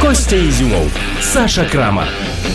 Костя Ізюмов, Саша Крамар.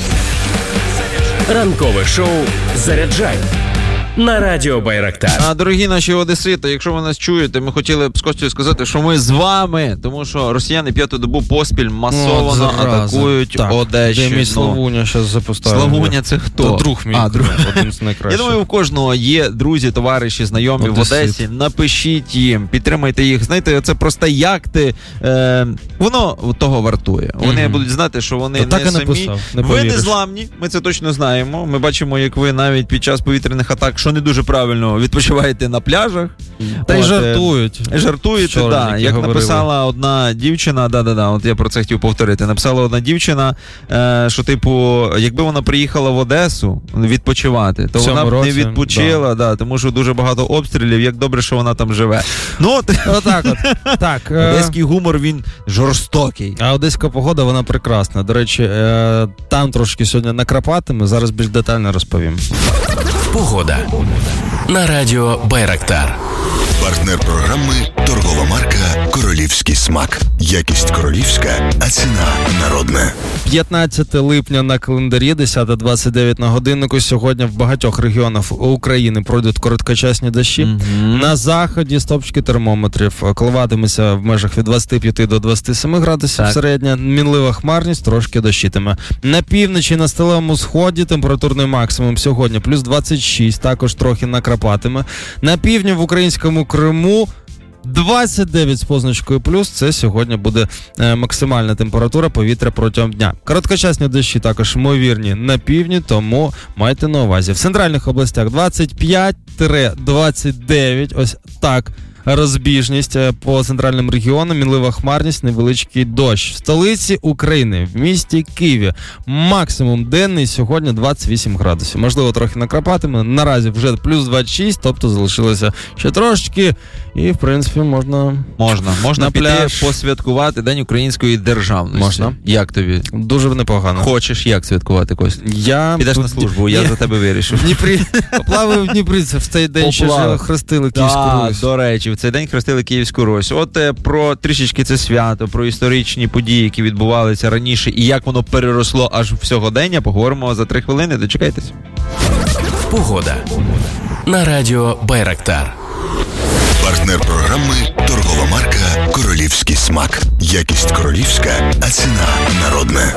Ранкове шоу «Заряджай» на радіо Байрактар. Дорогі наші одесити, якщо ви нас чуєте, ми хотіли б з Костю сказати, що ми з вами, тому що росіяни п'яту добу поспіль масово атакують Одещину. Де мій Славуня зараз запускає. Славуня це хто? Та друг мій, один з найкращих. Я думаю, у кожного є друзі, товариші, знайомі в Одесі. Напишіть їм, підтримайте їх. Знаєте, це просто яхти, воно того вартує. Вони будуть знати, що вони не самі. Ви не зламні, ми це точно знаємо. Ми бачимо, як ви навіть під час повітряних атак, що не дуже правильно, відпочиваєте на пляжах. Та й жартують. Жартуєте, так. Як написала одна дівчина, от я про це хотів повторити, написала одна дівчина, що, типу, якби вона приїхала в Одесу відпочивати, то вона б не відпочила, тому що дуже багато обстрілів, як добре, що вона там живе. Отак от. Так. Одеський гумор, він жорстокий. А одеська погода, вона прекрасна. До речі, там трошки сьогодні накрапатиме, зараз більш детально розповім. Погода на радіо Байрактар. Партнер програми – торгова марка «Королівський смак». Якість королівська, а ціна народна. 15 липня на календарі, 10:29 на годиннику. Сьогодні в багатьох регіонах України пройдуть короткочасні дощі. На заході стопчики термометрів коливатиметься в межах від 25 до 27 градусів середня. Мінлива хмарність, трошки дощитиме. На півночі, на сталевому сході температурний максимум сьогодні плюс 26, також трохи накрапатиме. На півдні в українському Криму 29 з позначкою плюс, це сьогодні буде максимальна температура повітря протягом дня. Короткочасні дощі також ймовірні на півдні, тому майте на увазі. В центральних областях 25-29, ось так розбіжність по центральним регіонам, мінлива хмарність, невеличкий дощ. В столиці України, в місті Києві, максимум денний сьогодні 28 градусів. Можливо, трохи накрапатиме. Наразі вже плюс 26, тобто залишилося ще трошечки. І, в принципі, можна піти посвяткувати День української державності. Можна. Як тобі? Дуже непогано. Хочеш як святкувати, Костя? Підеш на службу, я за тебе вирішив. Поплавив в Дніпрі, в цей день ще ж хрестили Київську Русь. До речі, в цей день хрестили Київську Русь. От про трішечки це свято, про історичні події, які відбувалися раніше, і як воно переросло аж в сьогодення, поговоримо за 3 хвилини. Дочекайтесь. Погода на радіо Байрактар. Партнер програми – торгова марка «Королівський смак». Якість королівська, а ціна народна.